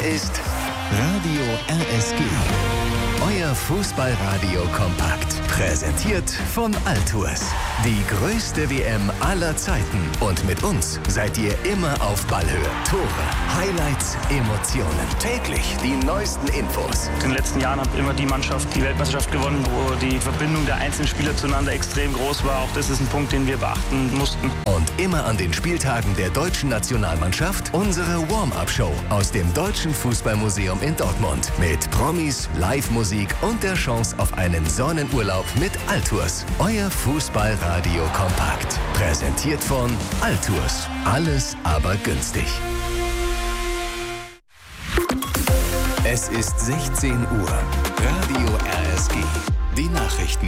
Hier ist Radio RSG. Euer Fußballradio kompakt. Präsentiert von Altours. Die größte WM aller Zeiten. Und mit uns seid ihr immer auf Ballhöhe. Tore, Highlights, Emotionen. Täglich die neuesten Infos. In den letzten Jahren hat immer die Mannschaft die Weltmeisterschaft gewonnen, wo die Verbindung der einzelnen Spieler zueinander extrem groß war. Auch das ist ein Punkt, den wir beachten mussten. Und immer an den Spieltagen der deutschen Nationalmannschaft unsere Warm-Up-Show aus dem Deutschen Fußballmuseum in Dortmund. Mit Promis, Live-Musik und der Chance auf einen Sonnenurlaub mit Altours. Euer Fußballradio kompakt. Präsentiert von Altours. Alles aber günstig. Es ist 16 Uhr. Radio RSG. Die Nachrichten.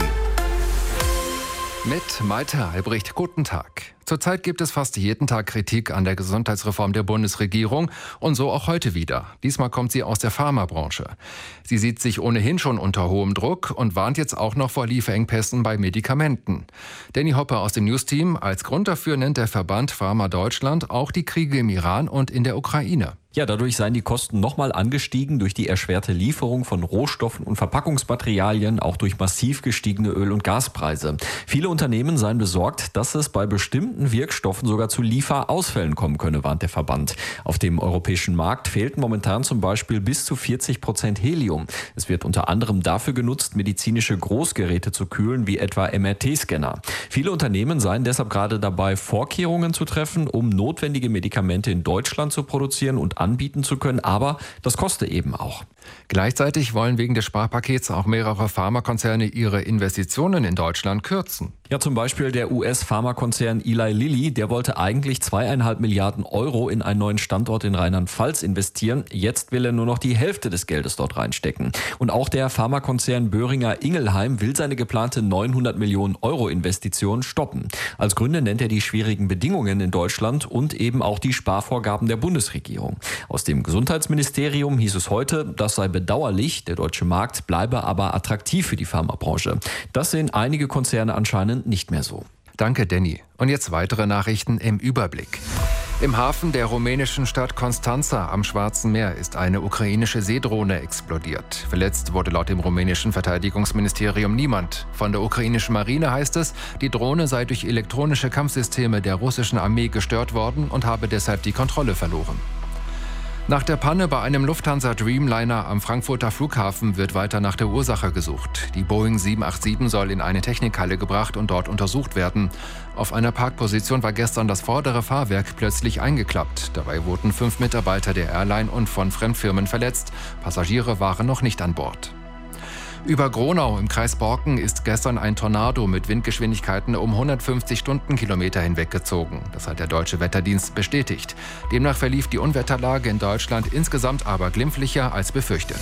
Mit Malte Albrecht, guten Tag. Zurzeit gibt es fast jeden Tag Kritik an der Gesundheitsreform der Bundesregierung und so auch heute wieder. Diesmal kommt sie aus der Pharmabranche. Sie sieht sich ohnehin schon unter hohem Druck und warnt jetzt auch noch vor Lieferengpässen bei Medikamenten. Danny Hopper aus dem News-Team, als Grund dafür nennt der Verband Pharma Deutschland auch die Kriege im Iran und in der Ukraine. Ja, dadurch seien die Kosten nochmal angestiegen durch die erschwerte Lieferung von Rohstoffen und Verpackungsmaterialien, auch durch massiv gestiegene Öl- und Gaspreise. Viele Unternehmen seien besorgt, dass es bei bestimmten Wirkstoffen sogar zu Lieferausfällen kommen könne, warnt der Verband. Auf dem europäischen Markt fehlten momentan zum Beispiel bis zu 40% Helium. Es wird unter anderem dafür genutzt, medizinische Großgeräte zu kühlen, wie etwa MRT-Scanner. Viele Unternehmen seien deshalb gerade dabei, Vorkehrungen zu treffen, um notwendige Medikamente in Deutschland zu produzieren und anbieten zu können, aber das kostet eben auch. Gleichzeitig wollen wegen des Sparpakets auch mehrere Pharmakonzerne ihre Investitionen in Deutschland kürzen. Ja, zum Beispiel der US-Pharmakonzern Eli Lilly, der wollte eigentlich 2,5 Milliarden Euro in einen neuen Standort in Rheinland-Pfalz investieren. Jetzt will er nur noch die Hälfte des Geldes dort reinstecken. Und auch der Pharmakonzern Boehringer Ingelheim will seine geplante 900 Millionen Euro Investition stoppen. Als Gründe nennt er die schwierigen Bedingungen in Deutschland und eben auch die Sparvorgaben der Bundesregierung. Aus dem Gesundheitsministerium hieß es heute, das sei bedauerlich, der deutsche Markt bleibe aber attraktiv für die Pharmabranche. Das sehen einige Konzerne anscheinend nicht mehr so. Danke, Danny. Und jetzt weitere Nachrichten im Überblick. Im Hafen der rumänischen Stadt Constanța am Schwarzen Meer ist eine ukrainische Seedrohne explodiert. Verletzt wurde laut dem rumänischen Verteidigungsministerium niemand. Von der ukrainischen Marine heißt es, die Drohne sei durch elektronische Kampfsysteme der russischen Armee gestört worden und habe deshalb die Kontrolle verloren. Nach der Panne bei einem Lufthansa Dreamliner am Frankfurter Flughafen wird weiter nach der Ursache gesucht. Die Boeing 787 soll in eine Technikhalle gebracht und dort untersucht werden. Auf einer Parkposition war gestern das vordere Fahrwerk plötzlich eingeklappt. Dabei wurden 5 Mitarbeiter der Airline und von Fremdfirmen verletzt. Passagiere waren noch nicht an Bord. Über Gronau im Kreis Borken ist gestern ein Tornado mit Windgeschwindigkeiten um 150 Stundenkilometer hinweggezogen. Das hat der Deutsche Wetterdienst bestätigt. Demnach verlief die Unwetterlage in Deutschland insgesamt aber glimpflicher als befürchtet.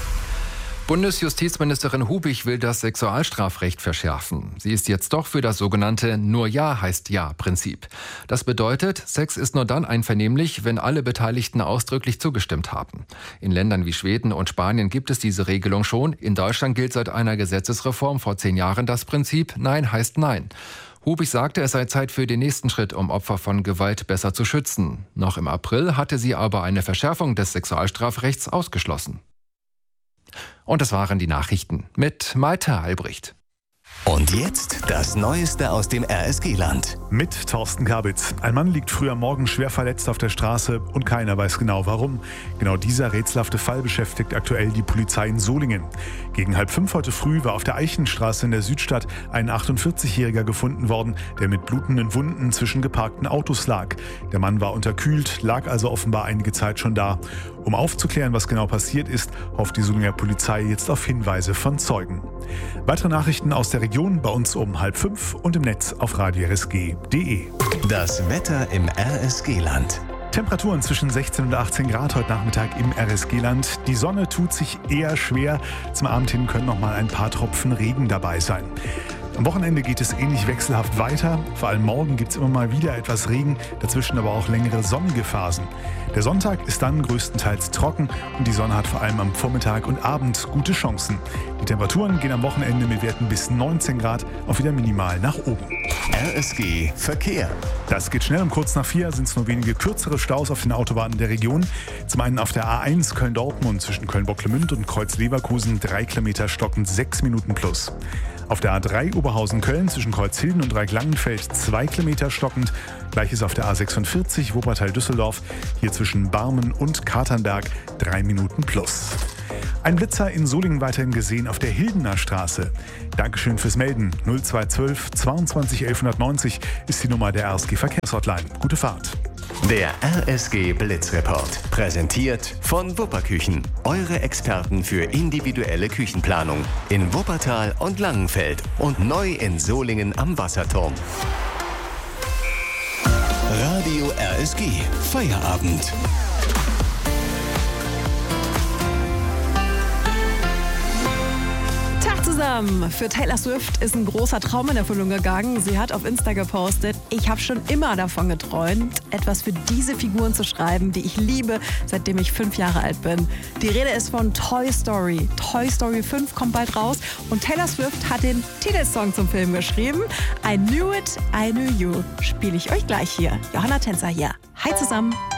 Bundesjustizministerin Hubich will das Sexualstrafrecht verschärfen. Sie ist jetzt doch für das sogenannte Nur Ja heißt Ja-Prinzip. Das bedeutet, Sex ist nur dann einvernehmlich, wenn alle Beteiligten ausdrücklich zugestimmt haben. In Ländern wie Schweden und Spanien gibt es diese Regelung schon. In Deutschland gilt seit einer Gesetzesreform vor 10 Jahren das Prinzip Nein heißt Nein. Hubich sagte, es sei Zeit für den nächsten Schritt, um Opfer von Gewalt besser zu schützen. Noch im April hatte sie aber eine Verschärfung des Sexualstrafrechts ausgeschlossen. Und das waren die Nachrichten mit Malte Albrecht. Und jetzt das Neueste aus dem RSG-Land. Mit Thorsten Kabitz. Ein Mann liegt früh am Morgen schwer verletzt auf der Straße und keiner weiß genau warum. Genau dieser rätselhafte Fall beschäftigt aktuell die Polizei in Solingen. Gegen 4:30 heute früh war auf der Eichenstraße in der Südstadt ein 48-Jähriger gefunden worden, der mit blutenden Wunden zwischen geparkten Autos lag. Der Mann war unterkühlt, lag also offenbar einige Zeit schon da. Um aufzuklären, was genau passiert ist, hofft die Solinger Polizei jetzt auf Hinweise von Zeugen. Weitere Nachrichten aus der Region bei uns um 4:30 und im Netz auf radiorsg.de. Das Wetter im RSG-Land. Temperaturen zwischen 16 und 18 Grad heute Nachmittag im RSG-Land. Die Sonne tut sich eher schwer. Zum Abend hin können noch mal ein paar Tropfen Regen dabei sein. Am Wochenende geht es ähnlich wechselhaft weiter. Vor allem morgen gibt es immer mal wieder etwas Regen, dazwischen aber auch längere sonnige Phasen. Der Sonntag ist dann größtenteils trocken und die Sonne hat vor allem am Vormittag und Abend gute Chancen. Die Temperaturen gehen am Wochenende mit Werten bis 19 Grad auch wieder minimal nach oben. RSG Verkehr. Das geht schnell. Um kurz nach 4 sind es nur wenige kürzere Staus auf den Autobahnen der Region. Zum einen auf der A1 Köln-Dortmund zwischen Köln-Bocklemünd und Kreuz-Leverkusen 3 Kilometer stockend 6 Minuten plus. Auf der A3 Oberhausen-Köln zwischen Kreuzhilden und Dreieck-Langenfeld 2 Kilometer stockend. Gleiches auf der A46 Wuppertal-Düsseldorf, hier zwischen Barmen und Katernberg 3 Minuten plus. Ein Blitzer in Solingen weiterhin gesehen auf der Hildener Straße. Dankeschön fürs Melden. 0212 22 1190 ist die Nummer der RSG Verkehrshotline. Gute Fahrt. Der RSG Blitzreport. Präsentiert von Wupperküchen. Eure Experten für individuelle Küchenplanung. In Wuppertal und Langenfeld. Und neu in Solingen am Wasserturm. Radio RSG. Feierabend. Zusammen. Für Taylor Swift ist ein großer Traum in Erfüllung gegangen. Sie hat auf Insta gepostet: Ich habe schon immer davon geträumt, etwas für diese Figuren zu schreiben, die ich liebe, seitdem ich 5 Jahre alt bin. Die Rede ist von Toy Story. Toy Story 5 kommt bald raus und Taylor Swift hat den Titelsong zum Film geschrieben. I Knew It, I Knew You. Spiele ich euch gleich hier. Johanna Tänzer hier. Hi zusammen.